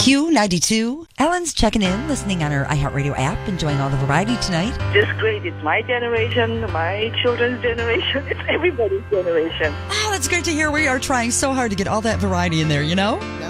Q92. Ellen's checking in, listening on her iHeartRadio app, enjoying all the variety tonight. Just great. It's my generation, my children's generation. It's everybody's generation. Oh, that's great to hear. We are trying so hard to get all that variety in there, you know?